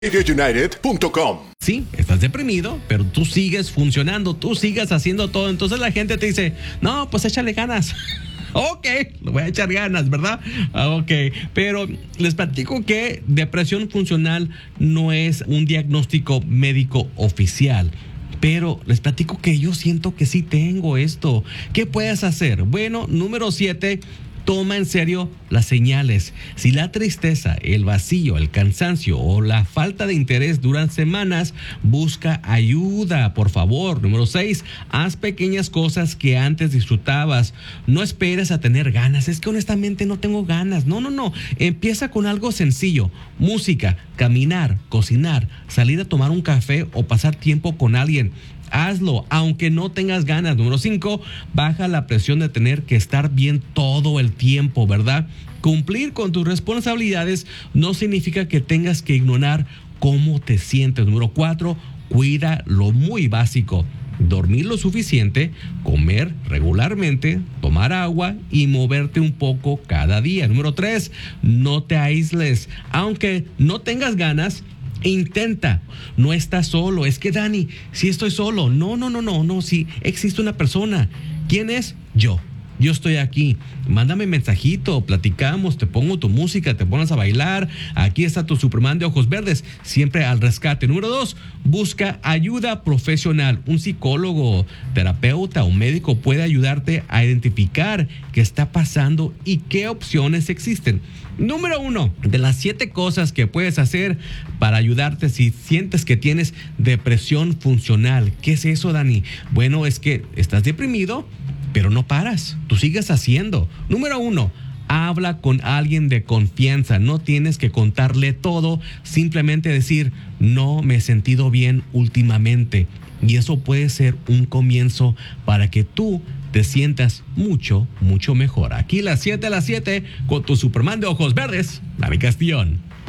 RadioUnited.com. Sí, estás deprimido, pero tú sigues funcionando, tú sigues haciendo todo. Entonces la gente te dice, no, pues échale ganas. Ok, le voy a echar ganas, ¿verdad? Ok, pero les platico que depresión funcional no es un diagnóstico médico oficial. Pero les platico que yo siento que sí tengo esto. ¿Qué puedes hacer? Bueno, número 7, toma en serio las señales. Si la tristeza, el vacío, el cansancio o la falta de interés duran semanas, busca ayuda, por favor. Número 6, haz pequeñas cosas que antes disfrutabas. No esperes a tener ganas. Es que honestamente no tengo ganas. No. Empieza con algo sencillo. Música, caminar, cocinar, salir a tomar un café o pasar tiempo con alguien. Hazlo, aunque no tengas ganas. Número 5, baja la presión de tener que estar bien todo el tiempo, ¿verdad? Cumplir con tus responsabilidades no significa que tengas que ignorar cómo te sientes. Número 4, cuida lo muy básico. Dormir lo suficiente, comer regularmente, tomar agua y moverte un poco cada día. Número 3, no te aísles. Aunque no tengas ganas, intenta, no estás solo. Es que Dani, si estoy solo. No, si existe una persona. ¿Quién es? Yo estoy aquí. Mándame mensajito, platicamos, te pongo tu música, te pones a bailar. Aquí está tu Superman de ojos verdes, siempre al rescate. Número 2, busca ayuda profesional. Un psicólogo, terapeuta o médico puede ayudarte a identificar qué está pasando y qué opciones existen. Número 1, de las 7 cosas que puedes hacer para ayudarte si sientes que tienes depresión funcional. ¿Qué es eso, Dani? Bueno, es que estás deprimido, pero no paras, tú sigues haciendo. Número 1, habla con alguien de confianza. No tienes que contarle todo, simplemente decir, no me he sentido bien últimamente. Y eso puede ser un comienzo para que tú te sientas mucho mejor. Aquí las 7 a las 7 con tu Superman de ojos verdes, Dani Castillón.